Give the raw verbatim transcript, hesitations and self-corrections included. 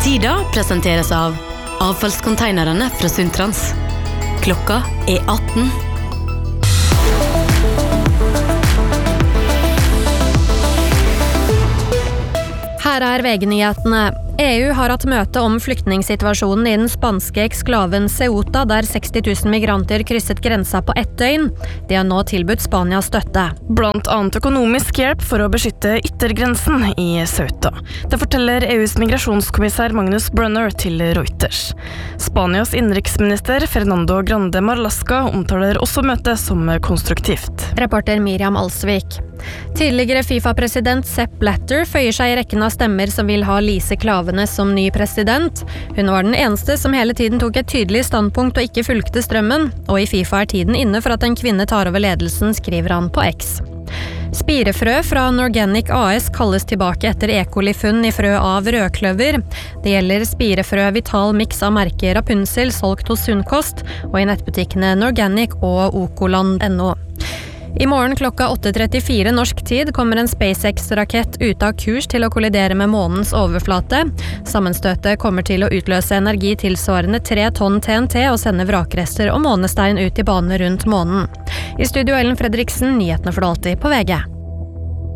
Tida presenteres av avfallskonteinerne fra Sundtrans. Klokka er atten. Her er V G-nyhetene. E U har hatt møte om flyktningsituasjonen i den spanske eksklaven Ceuta, der seksti tusen migranter krysset grensa på ett døgn. De har nå tilbudt Spania støtte. Blant annet økonomisk hjelp for å beskytte yttergrensen i Ceuta. Det forteller E U's migrasjonskommissær Magnus Brunner til Reuters. Spanias innenriksminister Fernando Grande Marlaska omtaler også møtet som konstruktivt. Reporter Miriam Alsvik. Tidligere FIFA-president Sepp Blatter føyer seg i rekken av stemmer som vil ha Lise Klaveness som ny president. Hun var den eneste som hele tiden tok et tydelig standpunkt og ikke fulgte strømmen, og i FIFA er tiden inne for at en kvinne tar over ledelsen, skriver han på X. Spirefrø fra Norganic A S kalles tilbake etter E. coli-funn i frø av rødkløver. Det gjelder spirefrø Vital Mix av merket Rapunzel, solgt hos Sunnkost, og i nettbutikkene Norganic og okoland punktum no. I morgen klokka åtte trettifire norsk tid kommer en SpaceX-rakett ut av kurs til å kollidere med månens overflate. Sammenstøtet kommer til å utløse energi tilsvarende tre tonn T N T og sende vrakrester og månestein ut i bane rundt månen. I studio Ellen Fredriksen, nyhetene for alltid på V G.